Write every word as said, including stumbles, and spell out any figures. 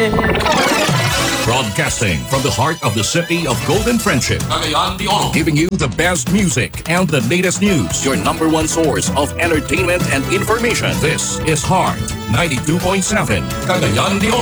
Broadcasting from the heart of the city of Golden Friendship, Cagayan de Oro. giving you the best music and the latest news. Your number one source of entertainment and information. This is Heart ninety-two point seven, Cagayan de Oro.